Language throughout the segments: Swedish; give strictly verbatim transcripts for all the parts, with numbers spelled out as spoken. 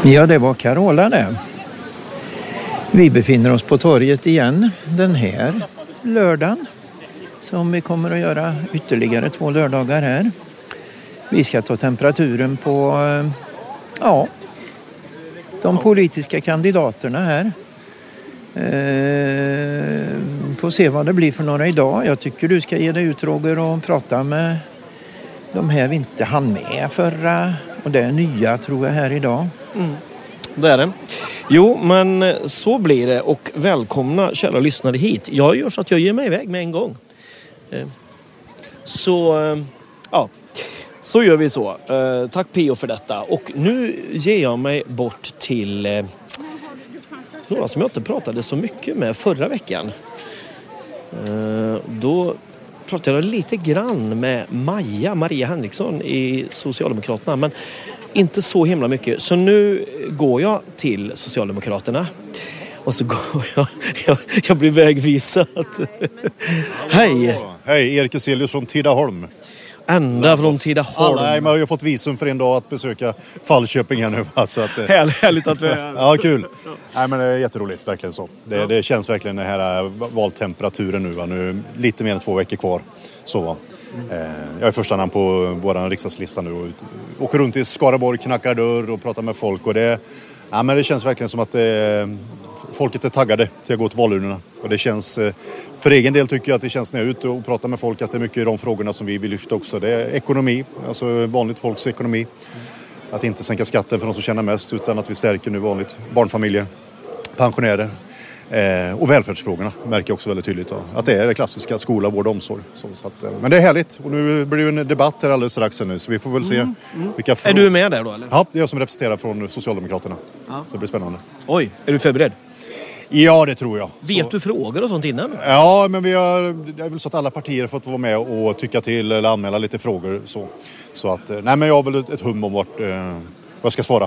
Ja, det var Carola det. Vi befinner oss på torget igen den här lördagen. Som vi kommer att göra ytterligare två lördagar här. Vi ska ta temperaturen på ja, de politiska kandidaterna här. Eh, får se vad det blir för några idag. Jag tycker du ska ge dig ut, Roger, och prata med de här vi inte hann med förra. Och det är nya, tror jag, här idag. Mm. Det är det. Jo, men så blir det. Och välkomna kära lyssnare hit. Jag gör så att jag ger mig iväg med en gång. Så, ja. Så gör vi så. Tack P O för detta. Och nu ger jag mig bort till några som jag inte pratade så mycket med förra veckan. Då pratade jag lite grann med Maja, Maria Henriksson i Socialdemokraterna. Men inte så himla mycket. Så nu går jag till Socialdemokraterna. Och så går jag. Jag, jag blir vägvisad. Hej! Hej, Erik Eselius från Tidaholm. Ända från Tidaholm. Nej, men jag har fått visum för en dag att besöka Falköping här nu. Så att, härligt, härligt att vi är här. Ja, kul. Nej, men det är jätteroligt, verkligen så. Det, ja. det känns verkligen den här valtemperaturen nu. Va? Nu lite mer än två veckor kvar. Så va. Mm. Jag är första namn på vår riksdagslista nu. Och åker runt i Skaraborg, knackar dörr och pratar med folk. Och det, ja, men det känns verkligen som att det, folket är taggade till att gå till valurnorna. Och det känns, för egen del tycker jag att det känns när jag är ute och pratar med folk att det är mycket de frågorna som vi vill lyfta också. Det är ekonomi, alltså vanligt folks ekonomi. Att inte sänka skatten för de som tjänar mest utan att vi stärker nu vanligt barnfamiljer, pensionärer. Eh, och välfärdsfrågorna märker jag också väldigt tydligt då, att det är det klassiska, skola, vård och omsorg. Så, så att, men det är härligt och nu blir det en debatt här alldeles strax nu så vi får väl se mm, mm. vilka frågor. Är du med där då eller? Ja, det är jag som representerar från Socialdemokraterna. Ja. Så det blir spännande. Oj, är du förberedd? Ja, det tror jag. Vet så. du frågor och sånt innan? Ja, men vi har, det är väl så att alla partier har fått vara med och tycka till eller anmäla lite frågor. Så, så att, nej men jag har väl ett, ett hum om vart, eh, vad jag ska svara.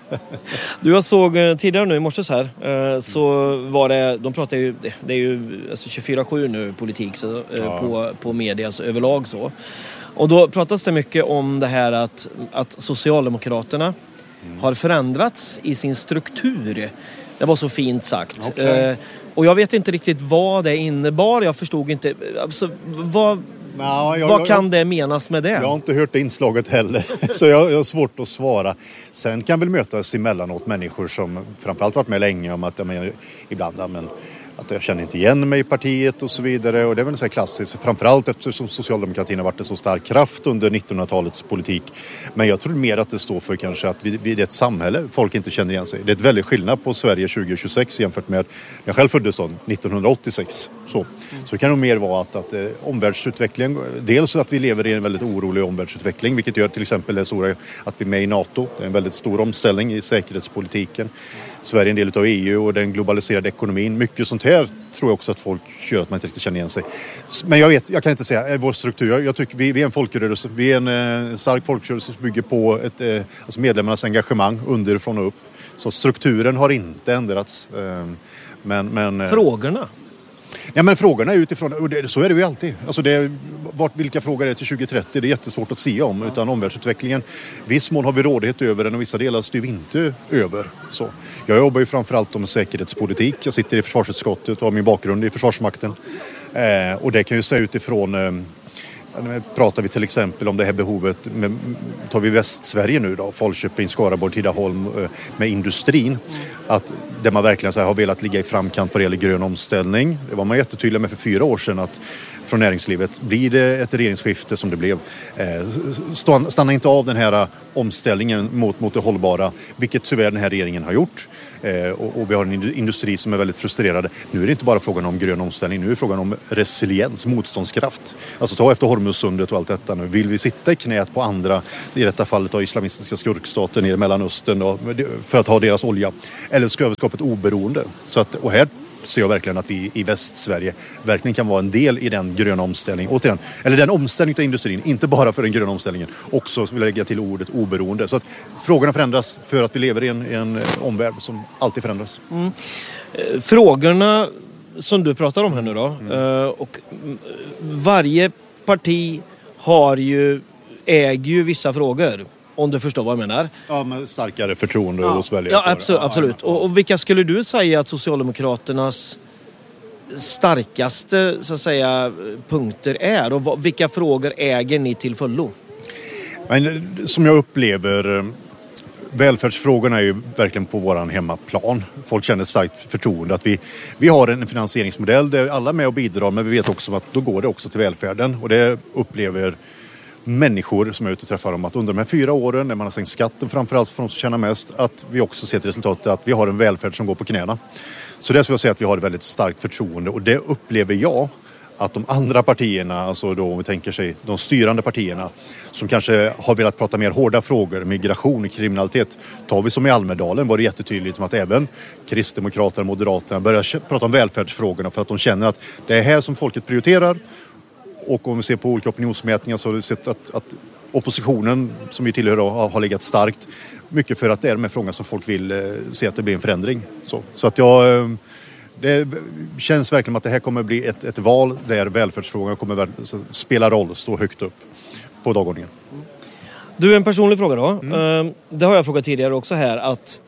Du, jag såg tidigare nu i morse här så var det, de pratar ju, det är ju alltså tjugofyra sju nu politik så, ja. på, på media alltså, överlag så. Och då pratas det mycket om det här att, att Socialdemokraterna mm. har förändrats i sin struktur. Det var så fint sagt. Okay. Och jag vet inte riktigt vad det innebar, jag förstod inte, alltså, vad... No, jag, Vad kan jag, det menas med det? Jag har inte hört det inslaget heller. Så jag, jag har svårt att svara. Sen kan väl mötas emellanåt människor som framförallt varit med länge om att jag, ibland men, att jag känner inte igen mig i partiet och så vidare. Och det är väl så här klassiskt. Framförallt eftersom socialdemokratin har varit en så stark kraft under nittonhundratalets politik. Men jag tror mer att det står för kanske att vi, vi är ett samhälle folk inte känner igen sig. Det är ett väldigt skillnad på Sverige tjugo tjugosex jämfört med när jag själv föddes nittonhundraåttiosex. Så, mm. så det kan nog mer vara att, att eh, omvärldsutvecklingen, dels att vi lever i en väldigt orolig omvärldsutveckling, vilket gör till exempel det stora att vi är med i NATO. Det är en väldigt stor omställning i säkerhetspolitiken. Sverige är en del av E U och den globaliserade ekonomin. Mycket sånt här tror jag också att folk gör att man inte riktigt känner igen sig. Men jag vet, jag kan inte säga vår struktur. Jag, jag tycker vi, vi är en folkrörelse. Vi är en eh, stark folkrörelse som bygger på ett, eh, alltså medlemmarnas engagemang underifrån och upp. Så strukturen har inte ändrats. Eh, men, men, Frågorna? Ja, men frågorna är utifrån, och det, så är det ju alltid. Alltså det, vart, vilka frågor är till tjugo trettio? Det är jättesvårt att se om, utan omvärldsutvecklingen. Viss mån har vi rådighet över den och vissa delar styr vi inte över. Så. Jag jobbar ju framförallt med säkerhetspolitik. Jag sitter i försvarsutskottet och har min bakgrund i Försvarsmakten. Eh, och det kan ju se utifrån... Eh, pratar vi till exempel om det här behovet med, tar vi Västsverige nu då, Falköping, Skaraborg, Tidaholm med industrin, att där man verkligen så här har velat ligga i framkant vad det gäller grön omställning. Det var man jättetydlig med för fyra år sedan att från näringslivet, blir det ett regeringsskifte som det blev, eh, stanna inte av den här omställningen mot, mot det hållbara, vilket tyvärr den här regeringen har gjort. Eh, och, och vi har en industri som är väldigt frustrerade. Nu är det inte bara frågan om grön omställning, nu är det frågan om resiliens, motståndskraft. Alltså ta efter Hormuzsundet och allt detta nu. Vill vi sitta i knät på andra, i detta fallet av islamistiska skurkstater i Mellanöstern då, för att ha deras olja? Eller ska vi skapa ett oberoende? Så att, och här ser jag verkligen att vi i Västsverige verkligen kan vara en del i den gröna omställningen. Återigen, eller den omställningen av industrin, inte bara för den gröna omställningen, också vill jag lägga till ordet oberoende. Så att frågorna förändras för att vi lever i en, en omvärld som alltid förändras. Mm. Frågorna som du pratar om här nu då, mm. och varje parti har ju, äger ju vissa frågor. Om du förstår vad jag menar. Ja, med starkare förtroende ja. hos väljare. Ja, absolut. absolut. Och, och vilka skulle du säga att Socialdemokraternas starkaste så att säga, punkter är? Och vad, vilka frågor äger ni till fullo? Men, som jag upplever, välfärdsfrågorna är ju verkligen på våran hemmaplan. Folk känner starkt förtroende att vi, vi har en finansieringsmodell där alla är med och bidrar, men vi vet också att då går det också till välfärden. Och det upplever människor som är ute och träffar dem att under de här fyra åren när man har sänkt skatten framförallt för de som tjänar mest, att vi också ser till resultatet att vi har en välfärd som går på knäna. Så det skulle jag säga att vi har ett väldigt starkt förtroende, och det upplever jag att de andra partierna, alltså då om vi tänker sig de styrande partierna som kanske har velat prata mer hårda frågor, migration, kriminalitet. Tar vi som i Almedalen var det jättetydligt att även Kristdemokraterna och Moderaterna börjar prata om välfärdsfrågorna för att de känner att det är här som folket prioriterar. Och om vi ser på olika opinionsmätningar så har vi sett att, att oppositionen som vi tillhör då, har legat starkt. Mycket för att det är de här frågorna som folk vill eh, se att det blir en förändring. Så, så att jag... Eh, det känns verkligen att det här kommer bli ett, ett val där välfärdsfrågorna kommer spela roll, stå högt upp på dagordningen. Du, en personlig fråga då. Mm. Det har jag frågat tidigare också här, att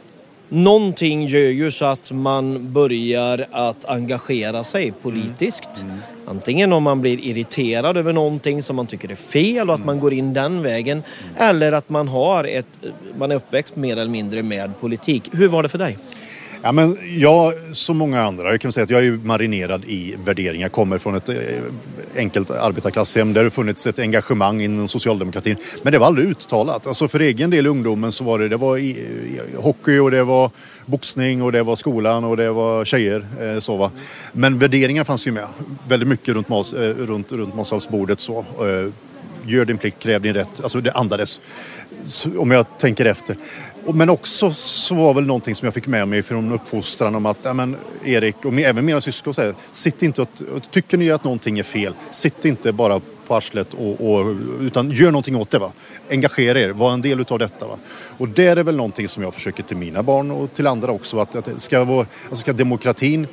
någonting gör ju så att man börjar att engagera sig politiskt. Mm. Mm. Antingen om man blir irriterad över någonting som man tycker är fel och att mm. man går in den vägen. Mm. Eller att man har ett, man är uppväxt mer eller mindre med politik. Hur var det för dig? Ja, men jag, som många andra, jag kan säga att jag är ju marinerad i värderingar. Jag kommer från ett enkelt arbetarklasshem där det funnits ett engagemang inom socialdemokratin. Men det var aldrig uttalat. Alltså för egen del i ungdomen så var det, det var i, i, hockey och det var boxning och det var skolan och det var tjejer. Eh, så va. Men värderingar fanns ju med. Väldigt mycket runt, mas, eh, runt, runt matsalsbordet så. Eh, gör din plikt, kräv din rätt. Alltså det andades. Så, om jag tänker efter. Men också så var väl någonting som jag fick med mig från uppfostran om att ja, men Erik och även mina syskon säger, sitt inte och, och tycker ni att någonting är fel, sitt inte bara på arslet och, och, utan gör någonting åt det, va. Engagera er, var en del utav detta, va. Och det är väl någonting som jag försöker till mina barn och till andra också, att, att det ska vara, alltså ska demokratin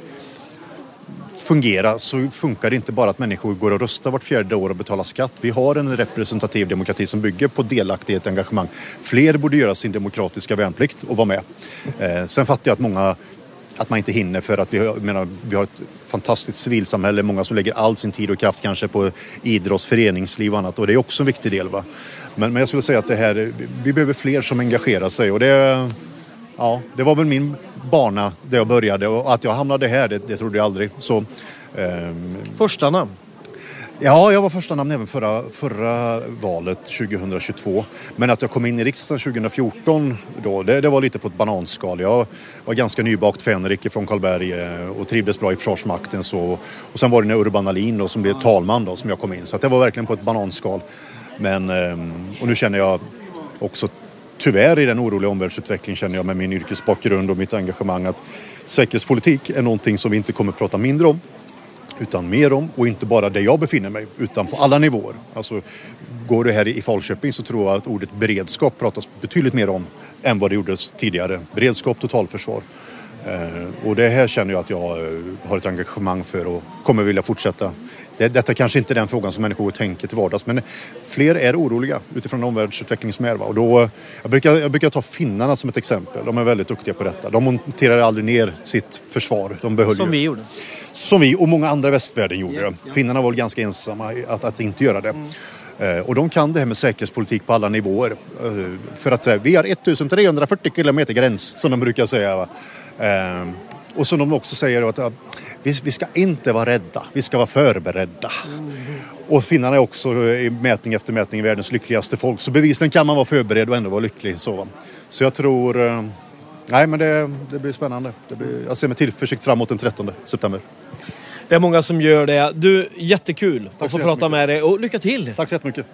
fungera så funkar det inte bara att människor går och röstar vart fjärde år och betalar skatt. Vi har en representativ demokrati som bygger på delaktighet och engagemang. Fler borde göra sin demokratiska värnplikt och vara med. Eh, sen fattar jag att många att man inte hinner för att vi har, menar, vi har ett fantastiskt civilsamhälle. Många som lägger all sin tid och kraft kanske på idrotts, föreningsliv och annat. Och det är också en viktig del, va. Men, men jag skulle säga att det här, vi behöver fler som engagerar sig. Och det, ja, det var väl min bana där jag började, och att jag hamnade här, det, det trodde jag aldrig. Så, ehm... Första namn? Ja, jag var första namn även förra, förra valet tjugohundratjugotvå. Men att jag kom in i riksdagen tjugohundrafjorton då, det, det var lite på ett bananskal. Jag var ganska nybakt fänrik från Karlberg och trivdes bra i Försvarsmakten. Så, och sen var det när Urban Ahlin då, som blev talman då, som jag kom in. Så att det var verkligen på ett bananskal. Men, och nu känner jag också tyvärr i den oroliga omvärldsutvecklingen känner jag med min yrkesbakgrund och mitt engagemang att säkerhetspolitik är någonting som vi inte kommer att prata mindre om utan mer om, och inte bara där jag befinner mig utan på alla nivåer. Alltså går det här i Falköping så tror jag att ordet beredskap pratas betydligt mer om än vad det gjordes tidigare. Beredskap, totalförsvar. Eh, och det här känner jag att jag har ett engagemang för och kommer vilja fortsätta. Det, detta kanske inte är den frågan som människor tänker till vardags, men fler är oroliga utifrån omvärldsutvecklingen som är. Va? Och då, jag, brukar, jag brukar ta finnarna som ett exempel. De är väldigt duktiga på detta. De monterade aldrig ner sitt försvar. De behöll som ju. vi gjorde. Som vi och många andra västvärlden gjorde. Yeah, yeah. Finnarna var ganska ensamma att, att inte göra det. Mm. Uh, och de kan det här med säkerhetspolitik på alla nivåer. Uh, för att uh, vi har ettusentrehundrafyrtio kilometer gräns, som de brukar säga. Va? Uh, och som de också säger att uh, vi, vi ska inte vara rädda, vi ska vara förberedda. Mm. Och finnarna är också i mätning efter mätning världens lyckligaste folk. Så bevisligen kan man vara förberedd och ändå vara lycklig. Så, så jag tror... Uh, nej, men det, det blir spännande. Det blir, jag ser med tillförsikt framåt den trettonde september. Det är många som gör det. Du, jättekul Tack att få prata med dig och lycka till. Tack så jättemycket.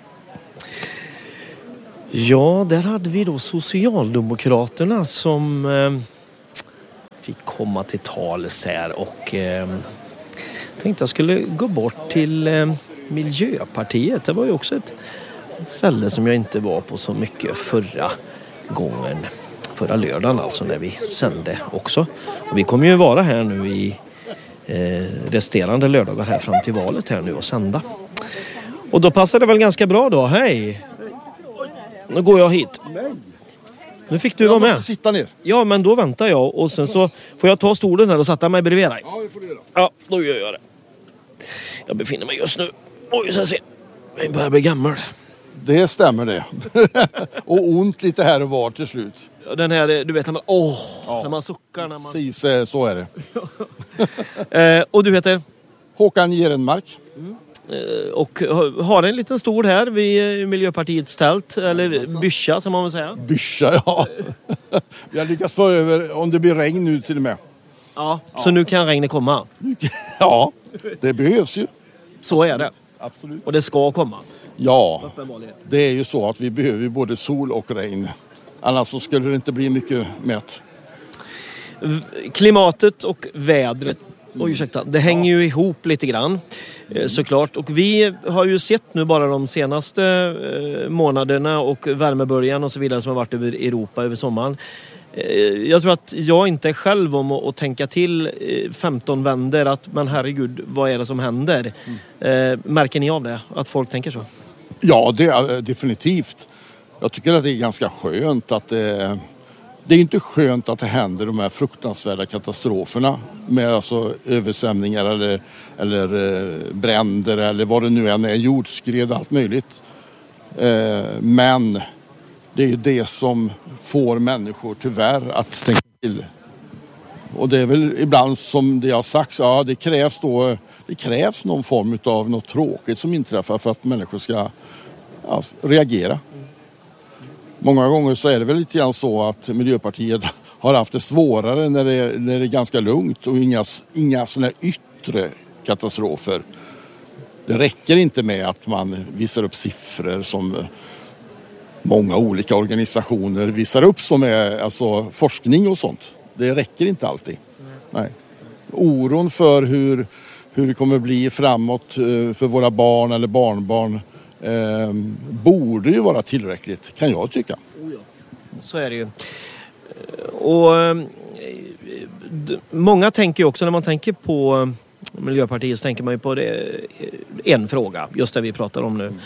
Ja, där hade vi då Socialdemokraterna som eh, fick komma till tals här och eh, tänkte jag skulle gå bort till eh, Miljöpartiet. Det var ju också ett ställe som jag inte var på så mycket förra gången. Förra lördagen alltså, när vi sände också. Och vi kommer ju vara här nu i eh, resterande lördagar här fram till valet här nu och sända. Och då passar det väl ganska bra då. Hej! Nu går jag hit. Nej. Nu fick du vara med. Sitta ner. Ja, men då väntar jag. Och sen så får jag ta stolen här och sätta mig bredvid dig. Ja, det får du göra. Ja, då gör jag det. Jag befinner mig just nu. Oj, så se. Jag börjar bli gammal. Det stämmer det. Och ont lite här och var till slut. Ja, den här, du vet när man, åh, Ja. när man suckar. När man... Precis, eh, så är det. eh, och du heter? Håkan Jerenmark. Eh, och ha- har en liten stol här vid Miljöpartiets tält. Eller byscha som man vill säga. Byscha, ja. Vi har lyckats få över, om det blir regn nu till och med. Ja, så nu kan regnet komma. Ja, det behövs ju. Så är det. Absolut. Och det ska komma. Ja, Uppenbarligen. det är ju så att vi behöver ju både sol och regn. Annars så skulle det inte bli mycket mät. V- Klimatet och vädret, oj, ursäkta, det hänger ju ihop lite grann eh, såklart. Och vi har ju sett nu bara de senaste eh, månaderna och värmeböljan och så vidare som har varit över Europa över sommaren. Eh, jag tror att jag inte är själv om att, att tänka till eh, femton vänder att men herregud, vad är det som händer? Eh, märker ni av det? Att folk tänker så? Ja, det är definitivt. Jag tycker att det är ganska skönt att det... Det är inte skönt att det händer de här fruktansvärda katastroferna med alltså översvämningar eller, eller eh, bränder eller vad det nu än är, jordskred, allt möjligt. Eh, men det är ju det som får människor tyvärr att tänka till. Och det är väl ibland som det har sagts, ja det krävs då, det krävs någon form av något tråkigt som inträffar för att människor ska ja, reagera. Många gånger så är det väl lite grann så att Miljöpartiet har haft det svårare när det, när det är ganska lugnt och inga, inga sådana yttre katastrofer. Det räcker inte med att man visar upp siffror som många olika organisationer visar upp som är alltså forskning och sånt. Det räcker inte alltid. Nej. Oron för hur, hur det kommer bli framåt för våra barn eller barnbarn Eh, borde ju vara tillräckligt, kan jag tycka. Så är det ju. Och eh, d- många tänker ju också, när man tänker på Miljöpartiet så tänker man ju på det, en fråga, just det vi pratar om nu.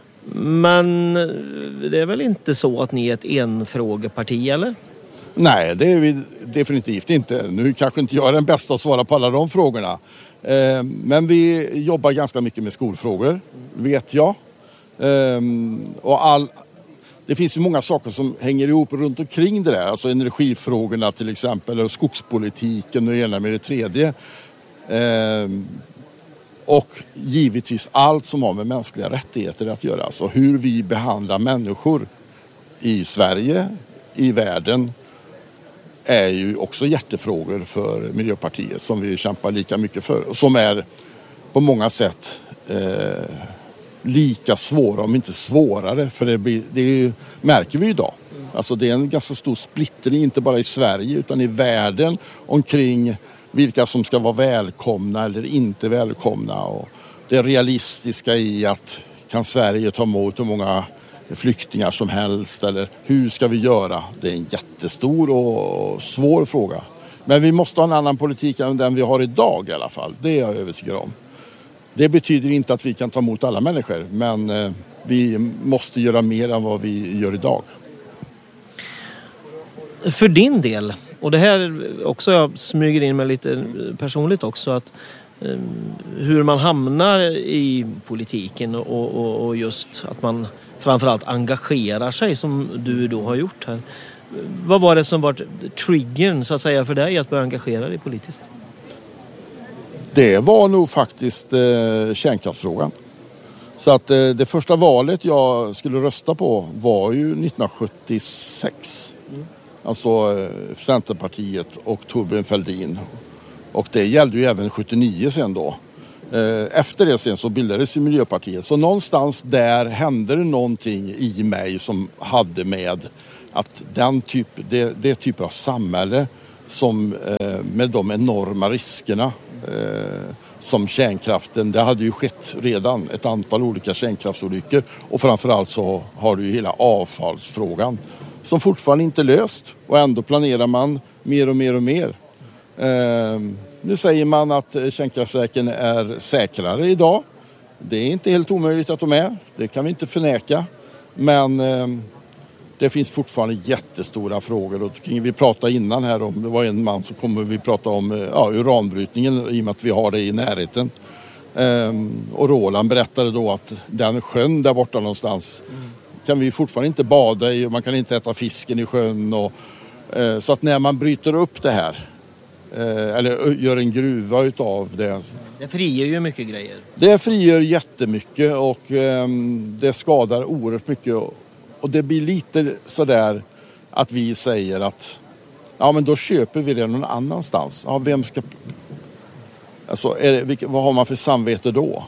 Men det är väl inte så att ni är ett enfrågeparti, eller? Nej, det är vi definitivt inte. Nu kanske inte jag är den bästa att svara på alla de frågorna. Eh, men vi jobbar ganska mycket med skolfrågor, vet jag. Um, och all, det finns ju många saker som hänger ihop runt omkring det där. Alltså energifrågorna till exempel, och skogspolitiken och det ena med det tredje. Um, och givetvis allt som har med mänskliga rättigheter att göra. Alltså hur vi behandlar människor i Sverige, i världen, är ju också hjärtefrågor för Miljöpartiet som vi kämpar lika mycket för. Och som är på många sätt eh, lika svåra, om inte svårare, för det, blir, det är ju, märker vi idag. Alltså det är en ganska stor splittring, inte bara i Sverige utan i världen omkring vilka som ska vara välkomna eller inte välkomna. Och det realistiska i att kan Sverige ta emot hur många flyktingar som helst eller hur ska vi göra? Det är en jättestor och svår fråga. Men vi måste ha en annan politik än den vi har idag i alla fall. Det är jag övertygad om. Det betyder inte att vi kan ta emot alla människor, men eh, vi måste göra mer än vad vi gör idag. För din del, och det här också jag smyger in med lite personligt också, att eh, hur man hamnar i politiken och, och, och just att man framförallt engagerar sig som du då har gjort här. Vad var det som var triggern så att säga för dig att börja engagera dig politiskt? Det var nog faktiskt eh, kärnkraftsfrågan. Så att eh, det första valet jag skulle rösta på var ju nittonhundrasjuttiosex. Mm. Alltså eh, Centerpartiet och Thorbjörn Fälldin. Och det gällde ju även sjuttionio sen då. Eh, efter det sen så bildades ju Miljöpartiet. Så någonstans där hände det någonting i mig som hade med att den typ, det, det typ av samhälle som eh, med de enorma riskerna eh, som kärnkraften, det hade ju skett redan ett antal olika kärnkraftsolyckor och framförallt så har du ju hela avfallsfrågan som fortfarande inte är löst och ändå planerar man mer och mer och mer. Eh, nu säger man att kärnkraftverken är säkrare idag. Det är inte helt omöjligt att de är, det kan vi inte förneka. Men eh, Det finns fortfarande jättestora frågor. Och vi pratade innan här om, det var en man som kommer vi prata om ja, uranbrytningen i och med att vi har det i närheten. Ehm, och Roland berättade då att den sjön där borta någonstans mm. kan vi fortfarande inte bada i och man kan inte äta fisken i sjön. Och, eh, så att när man bryter upp det här eh, eller gör en gruva utav det. Det frigör ju mycket grejer. Det frigör jättemycket och eh, det skadar oerhört mycket. Och det blir lite sådär att vi säger att ja men då köper vi det någon annanstans. Ja, vem ska... Alltså, är det, vilka, vad har man för samvete då?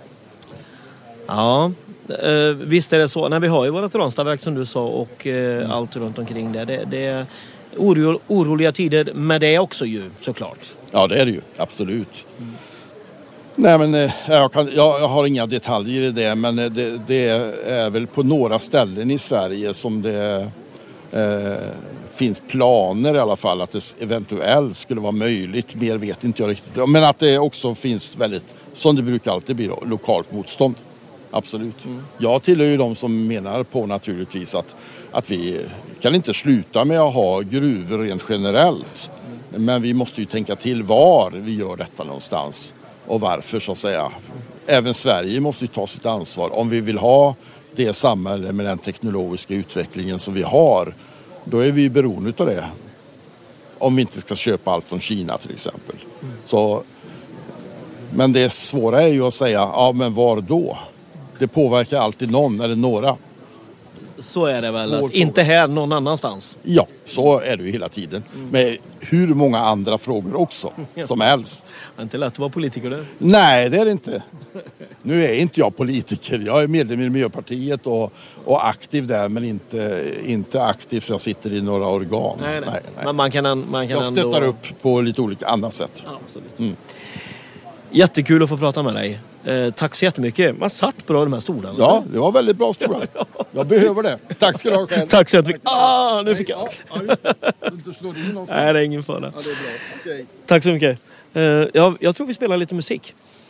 Ja, eh, visst är det så. När vi har ju vårt Ranstadverk som du sa och eh, mm. allt runt omkring det. Det, det är oro, oroliga tider med det också ju, såklart. Ja, det är det ju. Absolut. Mm. Nej, men eh, jag, kan, jag, jag har inga detaljer i det, men det, det är väl på några ställen i Sverige som det eh, finns planer i alla fall att det eventuellt skulle vara möjligt. Mer vet inte jag riktigt. Men att det också finns väldigt, som det brukar alltid bli, då, lokalt motstånd. Absolut. Mm. Jag tillhör ju de som menar på naturligtvis att, att vi kan inte sluta med att ha gruvor rent generellt. Mm. Men vi måste ju tänka till var vi gör detta någonstans. Och varför så att säga. Även Sverige måste ju ta sitt ansvar. Om vi vill ha det samhälle med den teknologiska utvecklingen som vi har. Då är vi beroende av det. Om vi inte ska köpa allt från Kina till exempel. Mm. Så, men det svåra är ju att säga, ja men var då? Det påverkar alltid någon eller några. Så är det väl, att inte här någon annanstans. Ja, så är det ju hela tiden. Mm. Med hur många andra frågor också, som helst. Det är inte lätt att vara politiker där. Nej, det är det inte. Nu är inte jag politiker. Jag är medlem i Miljöpartiet och, och aktiv där, men inte, inte aktiv så jag sitter i några organ. Nej, nej. nej, nej. Men man kan, man kan jag stöttar ändå... upp på lite olika andra sätt. Ja, absolut. Mm. Jättekul att få prata med dig. Eh, tack så jättemycket. Man satt bra de här stolarna. Ja, det var väldigt bra stolar. Jag behöver det. Tack ska du ha själv. Tack så jättemycket. Ah, nu fick jag. Ja, just det. Du slår in någonstans. Nej, det är ingen fara. Ja, det är bra. Okay. Tack så mycket. Eh, jag, jag tror vi spelar lite musik.